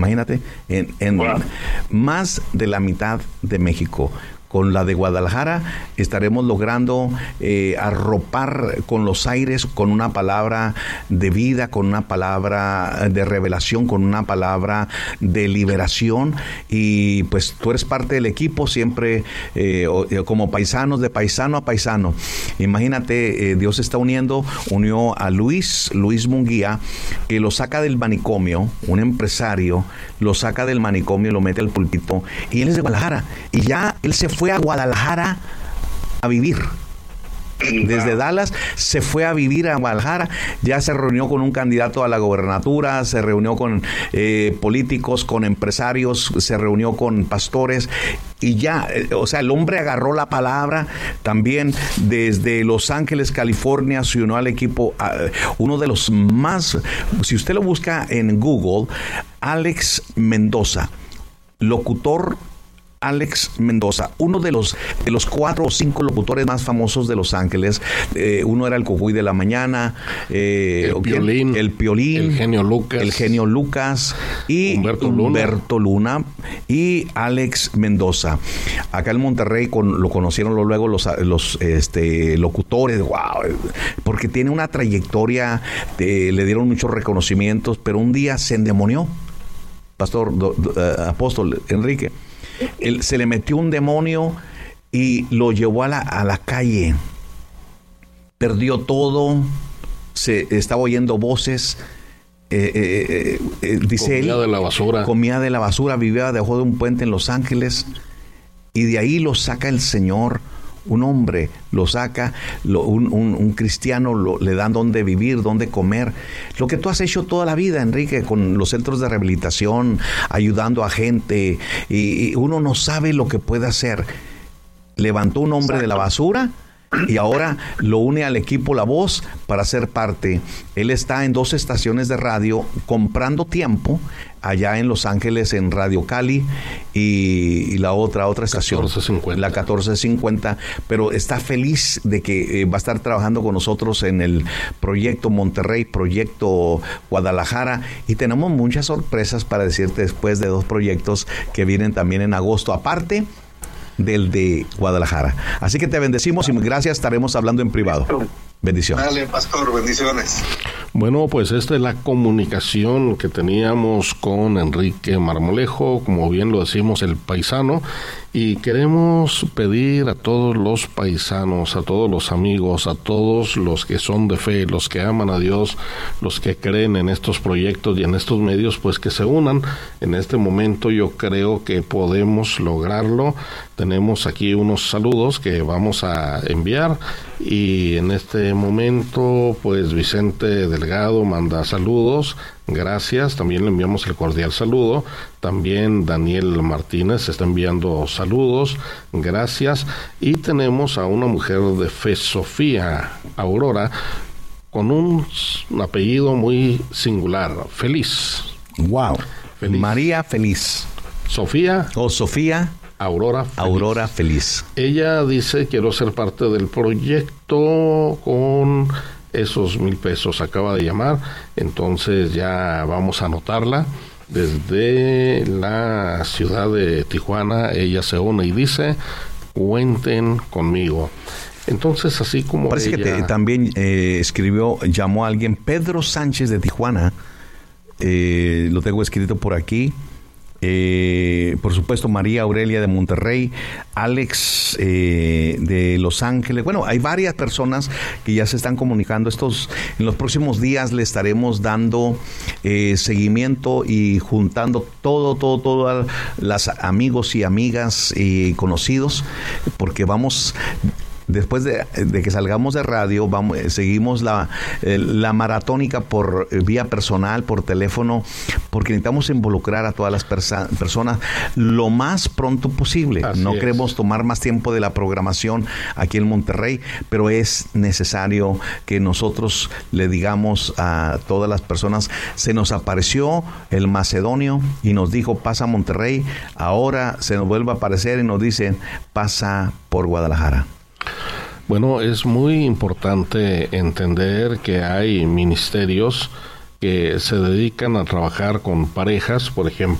Imagínate, en Wow. más de la mitad de México. Con la de Guadalajara estaremos logrando arropar con los aires, con una palabra de vida, con una palabra de revelación, con una palabra de liberación. Y pues tú eres parte del equipo siempre como paisanos, de paisano a paisano. Imagínate, Dios está unió a Luis Munguía, que lo saca del manicomio, un empresario, lo saca del manicomio, lo mete al púlpito, y él es de Guadalajara, y ya él se fue a Guadalajara a vivir. Desde Dallas se fue a vivir a Guadalajara, ya se reunió con un candidato a la gobernatura, se reunió con políticos, con empresarios, se reunió con pastores y ya, o sea, el hombre agarró la palabra. También desde Los Ángeles, California, se unió al equipo, uno de los más, si usted lo busca en Google, Alex Mendoza, locutor Alex Mendoza, uno de los 4 o 5 locutores más famosos de Los Ángeles. Uno era el Cocuy de la Mañana, el Piolín, el Genio Lucas y Humberto Luna y Alex Mendoza. Acá en Monterrey lo conocieron luego los locutores, wow, porque tiene una trayectoria, le dieron muchos reconocimientos, pero un día se endemonió, Pastor Apóstol Enrique. Se le metió un demonio y lo llevó a la calle. Perdió todo, se estaba oyendo voces. Dice él, comía de la basura, vivía debajo de un puente en Los Ángeles, y de ahí lo saca el Señor. Un hombre lo saca, un cristiano le dan dónde vivir, dónde comer. Lo que tú has hecho toda la vida, Enrique, con los centros de rehabilitación, ayudando a gente, y uno no sabe lo que puede hacer. Levantó un hombre de la basura y ahora lo une al equipo La Voz para ser parte. Él está en 2 estaciones de radio comprando tiempo allá en Los Ángeles, en Radio Cali, y la otra estación, 1450. La 1450, pero está feliz de que va a estar trabajando con nosotros en el Proyecto Monterrey, Proyecto Guadalajara, y tenemos muchas sorpresas para decirte después de 2 proyectos que vienen también en agosto, aparte del de Guadalajara. Así que te bendecimos y gracias, estaremos hablando en privado. Bendiciones. Dale, pastor, bendiciones. Bueno, pues esta es la comunicación que teníamos con Enrique Marmolejo, como bien lo decimos, el paisano, y queremos pedir a todos los paisanos, a todos los amigos, a todos los que son de fe, los que aman a Dios, los que creen en estos proyectos y en estos medios, pues que se unan. En este momento yo creo que podemos lograrlo. Tenemos aquí unos saludos que vamos a enviar, y en este momento pues Vicente Delgado manda saludos, gracias, también le enviamos el cordial saludo. También Daniel Martínez está enviando saludos, gracias. Y tenemos a una mujer de fe, Sofía Aurora, con un apellido muy singular, Feliz. Wow. Feliz. María Feliz. Sofía Aurora Feliz. Ella dice: quiero ser parte del proyecto con esos 1,000 pesos. Acaba de llamar, entonces ya vamos a anotarla. Desde la ciudad de Tijuana, ella se une y dice: cuenten conmigo. Entonces, así como parece ella... que también llamó a alguien, Pedro Sánchez de Tijuana, lo tengo escrito por aquí. Por supuesto, María Aurelia de Monterrey, Alex de Los Ángeles. Bueno, hay varias personas que ya se están comunicando. En los próximos días le estaremos dando seguimiento y juntando todos los amigos y amigas y conocidos, porque vamos... Después de que salgamos de radio, seguimos la maratónica por vía personal, por teléfono, porque necesitamos involucrar a todas las personas lo más pronto posible. No queremos tomar más tiempo de la programación aquí en Monterrey, pero es necesario que nosotros le digamos a todas las personas: se nos apareció el macedonio y nos dijo pasa a Monterrey. Ahora se nos vuelve a aparecer y nos dice pasa por Guadalajara. Bueno, es muy importante entender que hay ministerios que se dedican a trabajar con parejas, por ejemplo,